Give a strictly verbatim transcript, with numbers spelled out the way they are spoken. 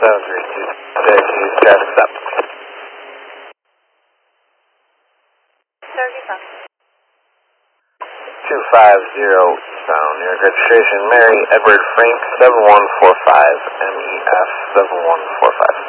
seven three two six, use traffic stop. thirty-five. two five zero eastbound, New York registration, Mary Edward Frank, seven one four five, M E F seven one four five.